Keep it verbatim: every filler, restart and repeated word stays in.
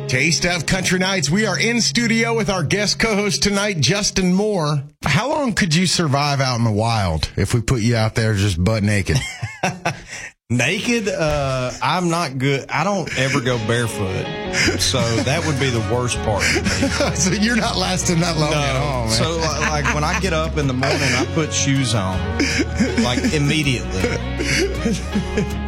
Taste of Country Nights. We are in studio with our guest co-host tonight, Justin Moore. How long could you survive out in the wild if we put you out there just butt naked? Naked? Uh, I'm not good. I don't ever go barefoot. So that would be the worst part for me. So you're not lasting that long no. at all, man. So like when I get up in the morning, I put shoes on, like immediately.